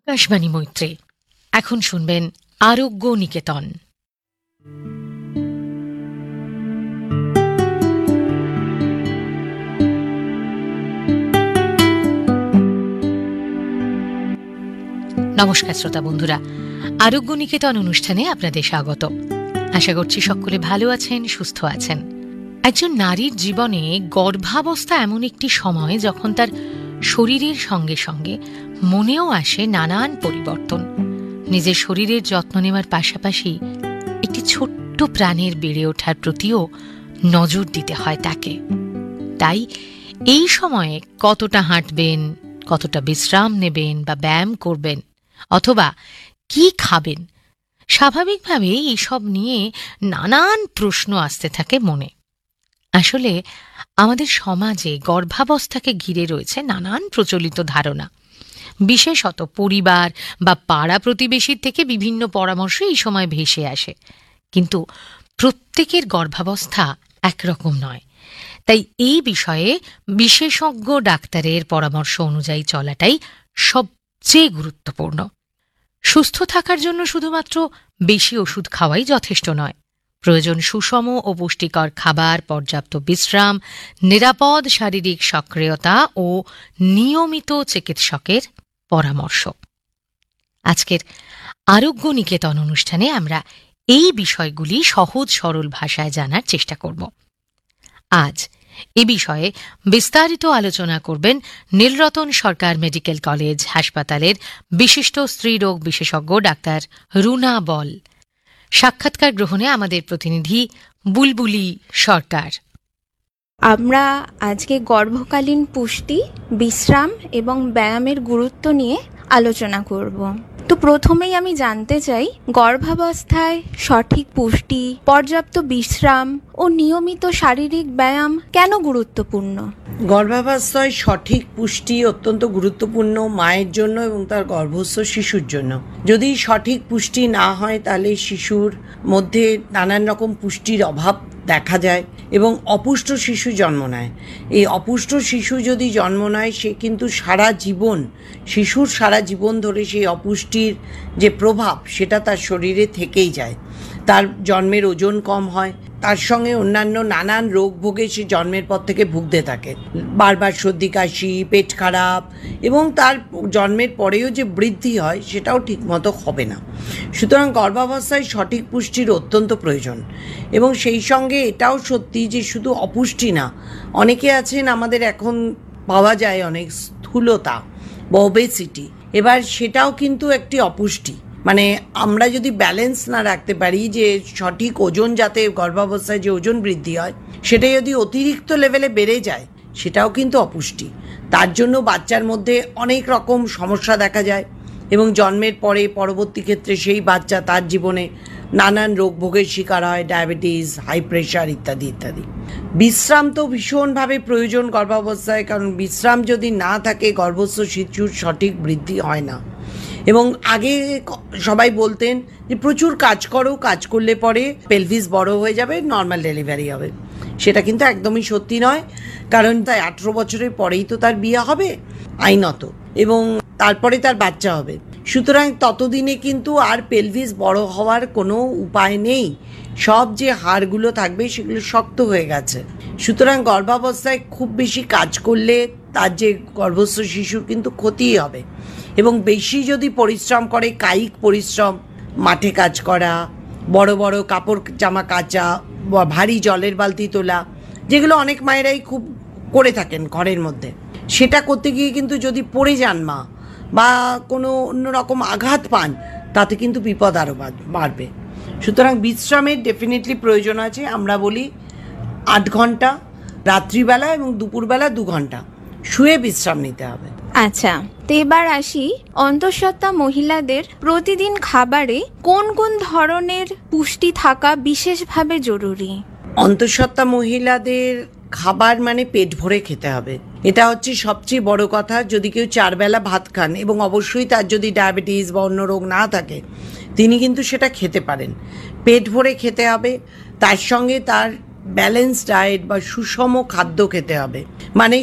আকাশবাণী মৈত্রী। এখন শুনবেন আরোগ্য নিকেতন। নমস্কার শ্রোতা বন্ধুরা, আরোগ্য নিকেতন অনুষ্ঠানে আপনাদের স্বাগত। আশা করছি সকলে ভালো আছেন, সুস্থ আছেন। একজন নারীর জীবনে গর্ভাবস্থা এমন একটি সময় যখন তার শরীরের সঙ্গে সঙ্গে মনেও আসে নানান পরিবর্তন। নিজের শরীরের যত্ন নেওয়ার পাশাপাশি একটি ছোট্ট প্রাণের বেড়ে ওঠার প্রতিও নজর দিতে হয় তাকে। তাই এই সময়ে কতটা হাঁটবেন, কতটা বিশ্রাম নেবেন বা ব্যায়াম করবেন, অথবা কি খাবেন, স্বাভাবিকভাবেই এইসব নিয়ে নানান প্রশ্ন আসতে থাকে মনে। আসলে আমাদের সমাজে গর্ভাবস্থাকে ঘিরে রয়েছে নানান প্রচলিত ধারণা। বিশেষত পরিবার বা পাড়া প্রতিবেশীর থেকে বিভিন্ন পরামর্শ এই সময় ভেসে আসে, কিন্তু প্রত্যেকের গর্ভাবস্থা একরকম নয়। তাই এই বিষয়ে বিশেষজ্ঞ ডাক্তারের পরামর্শ অনুযায়ী চলাটাই সবচেয়ে গুরুত্বপূর্ণ। সুস্থ থাকার জন্য শুধুমাত্র বেশি ওষুধ খাওয়াই যথেষ্ট নয়। প্রয়োজন সুষম ও পুষ্টিকর খাবার, পর্যাপ্ত বিশ্রাম, নিরাপদ শারীরিক সক্রিয়তা ও নিয়মিত চিকিৎসকের পরামর্শ। আজকের আরোগ্য নিকেতন অনুষ্ঠানে আমরা এই বিষয়গুলি সহজ সরল ভাষায় জানার চেষ্টা করব। আজ এ বিষয়ে বিস্তারিত আলোচনা করবেন নীলরতন সরকার মেডিকেল কলেজ হাসপাতালের বিশিষ্ট স্ত্রীরোগ বিশেষজ্ঞ ডাক্তার রুনা বল। সাক্ষাৎকার গ্রহণে আমাদের প্রতিনিধি বুলবুলি সরকার। আমরা আজকে গর্ভকালীন পুষ্টি, বিশ্রাম এবং ব্যায়ামের গুরুত্ব নিয়ে আলোচনা করব। তো প্রথমেই আমি জানতে চাই, গর্ভাবস্থায় সঠিক পুষ্টি, পর্যাপ্ত বিশ্রাম ও নিয়মিত শারীরিক ব্যায়াম কেন গুরুত্বপূর্ণ? গর্ভাবস্থায় সঠিক পুষ্টি অত্যন্ত গুরুত্বপূর্ণ মায়ের জন্য এবং তার গর্ভস্থ শিশুর জন্য। যদি সঠিক পুষ্টি না হয় তাহলে শিশুর মধ্যে নানান রকম পুষ্টির অভাব দেখা যায় এবং অপুষ্ট শিশু জন্ম নেয়। এই অপুষ্ট শিশু যদি জন্ম নেয়, সে কিন্তু শিশুর সারা জীবন ধরে সেই অপুষ্টির যে প্রভাব সেটা তার শরীরে থেকেই যায়। তার জন্মের ওজন কম হয়, তার সঙ্গে অন্যান্য নানান রোগ ভোগে সে জন্মের পর থেকে ভুগতে থাকে। বারবার সর্দি কাশি, পেট খারাপ, এবং তার জন্মের পরেও যে বৃদ্ধি হয় সেটাও ঠিকমতো হবে না। সুতরাং গর্ভাবস্থায় সঠিক পুষ্টির অত্যন্ত প্রয়োজন। এবং সেই সঙ্গে এটাও সত্যি যে শুধু অপুষ্টি না, অনেকে আছেন আমাদের এখন পাওয়া যায় অনেক স্থূলতা বা ওবেসিটি। এবার সেটাও কিন্তু একটি অপুষ্টি। মানে আমরা যদি ব্যালেন্স না রাখতে পারি, যে সঠিক ওজন যাতে গর্ভাবস্থায় যে ওজন বৃদ্ধি হয় সেটা যদি অতিরিক্ত লেভেলে বেড়ে যায়, সেটাও কিন্তু অপুষ্টি। তার জন্য বাচ্চার মধ্যে অনেক রকম সমস্যা দেখা যায় এবং জন্মের পরে পরবর্তী ক্ষেত্রে সেই বাচ্চা তার জীবনে নানান রোগ ভোগের শিকার হয়, ডায়াবেটিস, হাই প্রেশার ইত্যাদি ইত্যাদি। বিশ্রাম তো ভীষণভাবে প্রয়োজন গর্ভাবস্থায়, কারণ বিশ্রাম যদি না থাকে গর্ভস্থ শিশুর সঠিক বৃদ্ধি হয় না। এবং আগে সবাই বলতেন যে প্রচুর কাজ করো, কাজ করলে পরে পেলভিস বড় হয়ে যাবে, নর্মাল ডেলিভারি হবে। সেটা কিন্তু একদমই সত্যি নয়, কারণ তাই 18 বছরের পরেই তো তার বিয়ে হবে আইনত, এবং তারপরে তার বাচ্চা হবে। সুতরাং ততদিনে কিন্তু আর পেলভিস বড় হওয়ার কোনো উপায় নেই। সব যে হাড়গুলো থাকবে সেগুলো শক্ত হয়ে গেছে। সুতরাং গর্ভাবস্থায় খুব বেশি কাজ করলে তার যে গর্ভস্থ শিশুর কিন্তু ক্ষতিই হবে। এবং বেশি যদি পরিশ্রম করে, কায়িক পরিশ্রম, মাঠে কাজ করা, বড় বড় কাপড় জামা কাচা, ভারী জলের বালতি তোলা, যেগুলো অনেক মায়েরাই খুব করে থাকেন ঘরের মধ্যে, সেটা করতে গিয়ে কিন্তু যদি পড়ে যান মা বা কোনো অন্যরকম আঘাত পান, তাতে কিন্তু বিপদ আরও বাড়বে। সুতরাং বিশ্রামের ডেফিনেটলি প্রয়োজন আছে। আমরা বলি 8 ঘন্টা রাত্রিবেলা এবং দুপুরবেলা 2 ঘন্টা শুয়ে বিশ্রাম নিতে হবে। আচ্ছা, তো এবার আসি, অন্তঃসত্ত্বা মহিলাদের প্রতিদিন খাবারে কোন কোন ধরনের পুষ্টি থাকা বিশেষভাবে জরুরি? অন্তঃসত্ত্বা মহিলাদের খাবার মানে পেট ভরে খেতে হবে, এটা হচ্ছে সবচেয়ে বড় কথা। যদি কেউ 4 বেলা ভাত খান, এবং অবশ্যই তার যদি ডায়াবেটিস বা অন্য রোগ না থাকে, তিনি কিন্তু সেটা খেতে পারেন। পেট ভরে খেতে হবে, তার সঙ্গে তার ব্যালেন্স ডায়েট বা সুষম খাদ্য খেতে হবে। মানে